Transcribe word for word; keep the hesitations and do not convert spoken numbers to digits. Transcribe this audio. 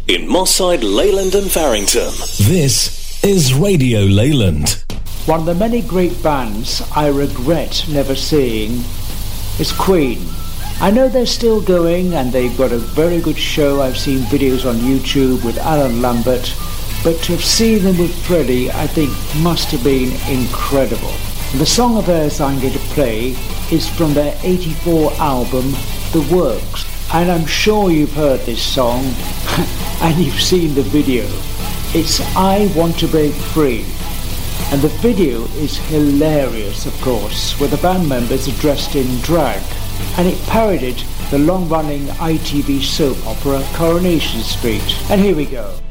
in Moss Side, Leyland and Farrington. This is Radio Leyland. One of the many great bands I regret never seeing is Queen. I know they're still going and they've got a very good show. I've seen videos on YouTube with Alan Lambert, but to have seen them with Freddie, I think must have been incredible. And the song of theirs I'm going to play is from their eighty-four album, The Works. And I'm sure you've heard this song and you've seen the video. It's I Want to Break Free. And the video is hilarious, of course, where the band members are dressed in drag. And it parodied the long-running I T V soap opera Coronation Street. And here we go.